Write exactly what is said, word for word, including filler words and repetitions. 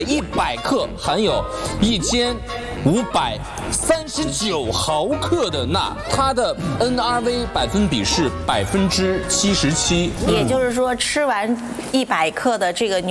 一百克含有一千五百三十九毫克的钠，它的 N R V 百分比是百分之七十七。 也就是说，吃完一百克的这个牛。